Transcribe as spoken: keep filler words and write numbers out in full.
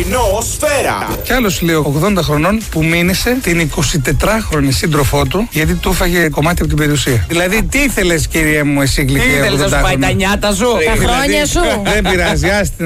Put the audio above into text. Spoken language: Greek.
Πρωινό Σφαίρα. Κι άλλος λέει ογδόντα χρονών που μήνυσε την εικοσιτετράχρονη σύντροφό του γιατί του έφαγε κομμάτι από την περιουσία. Δηλαδή, τι ήθελες, κύριε μου, εσύ γλυκιά? Τι ήθελες να σου πάει τα νιάτα σου, τα χρόνια σου. Δεν πειράζει, άστη